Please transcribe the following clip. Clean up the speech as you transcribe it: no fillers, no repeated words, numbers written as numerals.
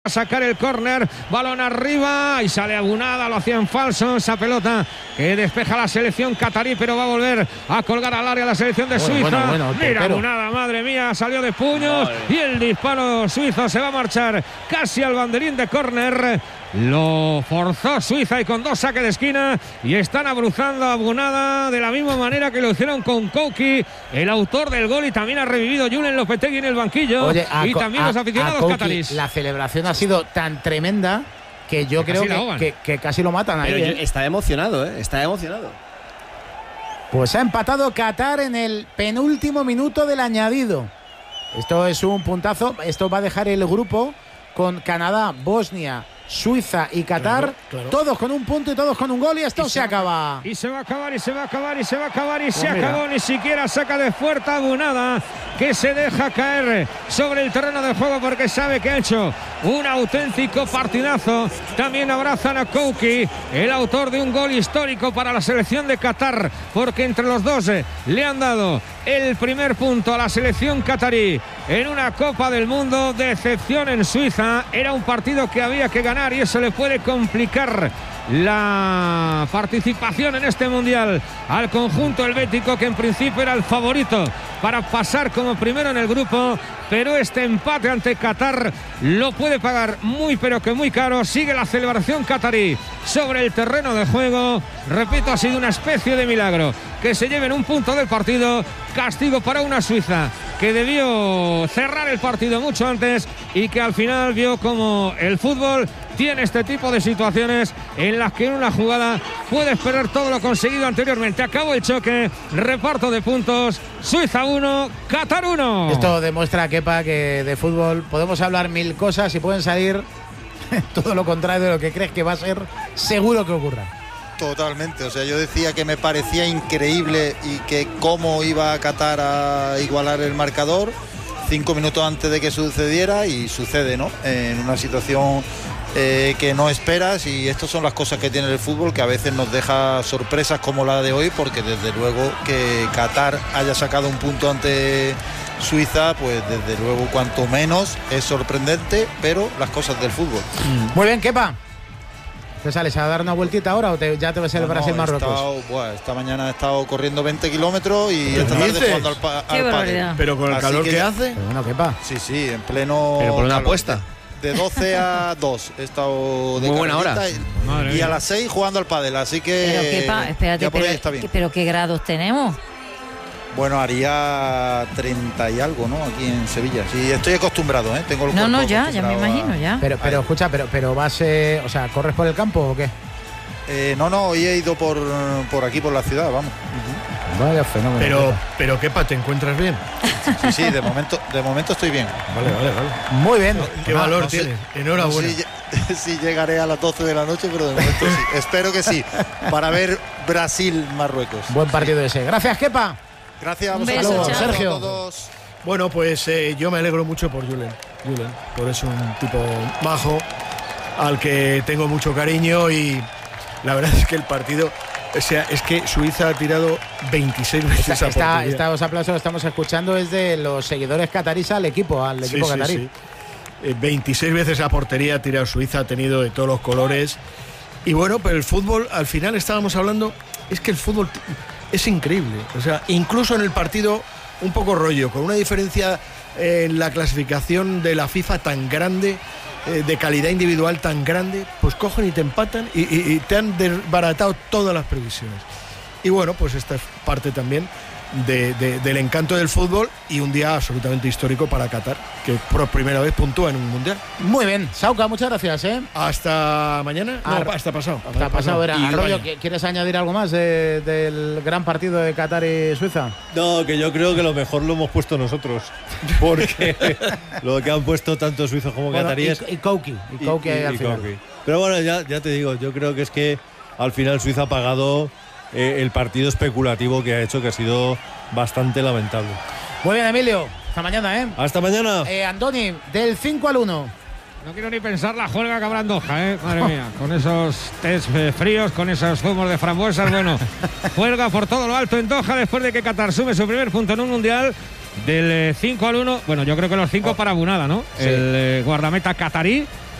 A sacar el córner, balón arriba y sale Abunada, lo hacía en falso, esa pelota que despeja la selección catarí, pero va a volver a colgar al área la selección de Suiza. Mira Abunada, madre mía, salió de puños y el disparo suizo se va a marchar casi al banderín de córner. Lo forzó Suiza y con dos saques de esquina y están abruzando a Abunada de la misma manera que lo hicieron con Kouki, el autor del gol, y también ha revivido Julen Lopetegui en el banquillo. Oye, y también los aficionados catarís. La celebración ha sido tan tremenda que yo creo que casi lo matan ahí. Pero está emocionado, está emocionado. Pues ha empatado Qatar en el penúltimo minuto del añadido. Esto es un puntazo. Esto va a dejar el grupo con Canadá, Bosnia, Suiza y Qatar, claro. Todos con un punto y todos con un gol, y esto se acaba. Y se va a acabar, y se va a acabar, y se va a acabar, y se acabó. Ni siquiera saca de fuerza Abunada, que se deja caer sobre el terreno de juego porque sabe que ha hecho un auténtico partidazo. También abrazan a Kouki, el autor de un gol histórico para la selección de Qatar, porque entre los dos le han dado el primer punto a la selección catarí en una Copa del Mundo. Decepción en Suiza, era un partido que había que ganar y eso le puede complicar la participación en este mundial al conjunto helvético, que en principio era el favorito para pasar como primero en el grupo, pero este empate ante Qatar lo puede pagar muy pero que muy caro. Sigue la celebración catarí sobre el terreno de juego. Repito, ha sido una especie de milagro que se lleven un punto del partido. Castigo para una Suiza que debió cerrar el partido mucho antes y que al final vio como el fútbol tiene este tipo de situaciones en las que en una jugada puedes perder todo lo conseguido anteriormente. Acabó el choque, reparto de puntos, Suiza 1, Qatar 1. Esto demuestra, Kepa, que de fútbol podemos hablar mil cosas y pueden salir todo lo contrario de lo que crees que va a ser seguro que ocurra. Totalmente, o sea, yo decía que me parecía increíble y que cómo iba a Qatar a igualar el marcador 5 minutos antes de que sucediera, y sucede, ¿no? En una situación que no esperas, y estas son las cosas que tiene el fútbol, que a veces nos deja sorpresas como la de hoy, porque desde luego que Qatar haya sacado un punto ante Suiza, pues desde luego cuanto menos es sorprendente, pero las cosas del fútbol. Muy bien, Kepa. ¿Te sales a dar una vueltita ahora o ya te vas a ir Brasil-Marruecos? Esta mañana he estado corriendo 20 kilómetros y esta tarde jugando al pádel. Pero con el calor que hace. Pero bueno, Kepa. Sí, en pleno. Pero por una calor. apuesta. De 12 a 2 he estado de muy buena hora. Y a las 6 jugando al pádel, así que. Pero Kepa, espérate, ya por ahí está bien. Pero ¿qué grados tenemos? Bueno, haría 30 y algo, ¿no? Aquí en Sevilla. Sí, estoy acostumbrado, ¿eh? Tengo el cuerpo ya me imagino, ya. Pero escucha, pero vas, o sea, ¿corres por el campo o qué? No, hoy he ido por aquí, por la ciudad, vamos. Vaya fenómeno. Pero Kepa, ¿te encuentras bien? Sí, de momento estoy bien. Vale. Muy bien. ¿Qué valor tienes? Enhorabuena. Sí, llegaré a las 12 de la noche, pero de momento sí. Espero que sí, para ver Brasil-Marruecos. Buen partido ese. Gracias, Kepa. Gracias a vosotros. Beso, Sergio. A todos. Bueno, pues yo me alegro mucho por Julen, por es un tipo majo al que tengo mucho cariño, y la verdad es que el partido, o sea, es que Suiza ha tirado 26 veces a portería. Estos aplausos que estamos escuchando es de los seguidores cataríes al equipo catarí. Sí. 26 veces a portería ha tirado Suiza, ha tenido de todos los colores. Y bueno, pero el fútbol, al final estábamos hablando, es que el fútbol es increíble. O sea, incluso en el partido un poco rollo, con una diferencia en la clasificación de la FIFA tan grande, de calidad individual tan grande, pues cogen y te empatan y te han desbaratado todas las previsiones. Y bueno, pues esta es parte también del encanto del fútbol, y un día absolutamente histórico para Qatar, que por primera vez puntúa en un mundial. Muy bien, Sauca, muchas gracias. Hasta mañana. Hasta pasado. Hasta pasado. Arroyo, ¿quieres añadir algo más del gran partido de Qatar y Suiza? No, que yo creo que lo mejor lo hemos puesto nosotros, porque lo que han puesto tanto suizos como cataríes. Y Kouki al final. Kouki. Pero bueno, ya te digo, yo creo que es que al final Suiza ha pagado el partido especulativo que ha hecho, que ha sido bastante lamentable. Muy bien, Emilio. Hasta mañana, Hasta mañana. Andoni, del 5 al 1. No quiero ni pensar la juerga que habrá Andorra, madre mía, con esos test fríos, con esos zumos de frambuesas. Bueno, juerga por todo lo alto en Doha después de que Qatar sume su primer punto en un mundial. Del 5 al 1, bueno, yo creo que los 5 para Abunada, ¿no? Sí. El guardameta catarí